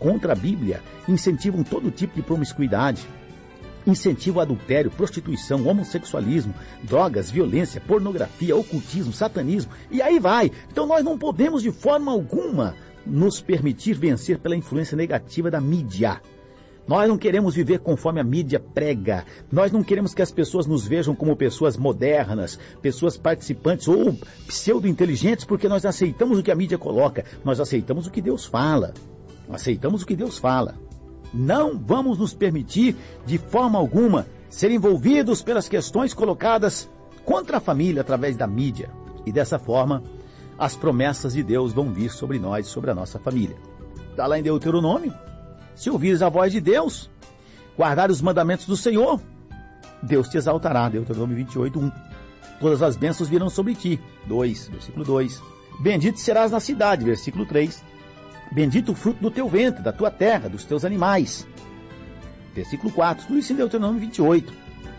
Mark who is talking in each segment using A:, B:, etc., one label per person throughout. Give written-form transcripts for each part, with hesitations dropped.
A: contra a Bíblia, incentivam todo tipo de promiscuidade, incentivam o adultério, prostituição, homossexualismo, drogas, violência, pornografia, ocultismo, satanismo, e aí vai. Então nós não podemos de forma alguma nos permitir vencer pela influência negativa da mídia. Nós não queremos viver conforme a mídia prega. Nós não queremos que as pessoas nos vejam como pessoas modernas, pessoas participantes ou pseudo-inteligentes, porque nós aceitamos o que a mídia coloca. Nós aceitamos o que Deus fala. Aceitamos o que Deus fala. Não vamos nos permitir, de forma alguma, ser envolvidos pelas questões colocadas contra a família através da mídia. E dessa forma, as promessas de Deus vão vir sobre nós, sobre a nossa família. Está lá em Deuteronômio. Se ouvires a voz de Deus, guardar os mandamentos do Senhor, Deus te exaltará. Deuteronômio 28, 1. Todas as bênçãos virão sobre ti. 2, versículo 2. Bendito serás na cidade, versículo 3. Bendito o fruto do teu ventre, da tua terra, dos teus animais. Versículo 4. Tudo isso em Deuteronômio 28.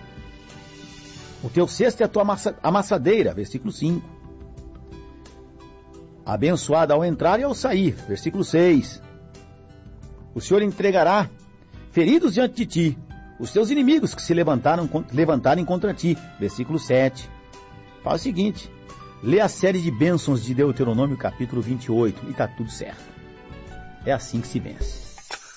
A: O teu cesto é a tua amassadeira, versículo 5. Abençoada ao entrar e ao sair, versículo 6. O Senhor entregará feridos diante de ti, os teus inimigos que se levantarem contra ti. Versículo 7. Fala o seguinte, lê a série de bênçãos de Deuteronômio capítulo 28 e está tudo certo. É assim que se vence.